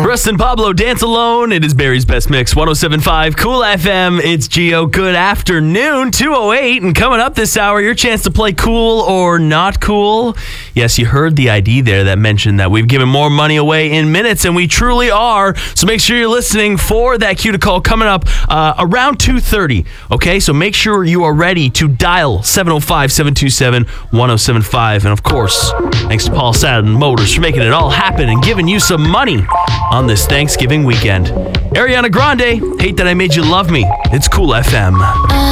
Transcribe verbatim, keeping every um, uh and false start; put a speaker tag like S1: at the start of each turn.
S1: Russ and Pablo, Dance Alone. It is Barry's Best Mix, one oh seven point five Cool F M. It's Gio. Good afternoon, two oh eight. And coming up this hour, your chance to play cool or not cool. Yes, you heard the I D there that mentioned that we've given more money away in minutes, and we truly are. So make sure you're listening for that cue to call coming up uh, around two thirty. Okay, so make sure you are ready to dial seven oh five, seven two seven, one oh seven five. And of course, thanks to Paul Saddon Motors for making it all happen and giving you some money on this Thanksgiving weekend. Ariana Grande, Hate That I Made You Love Me. It's Cool F M.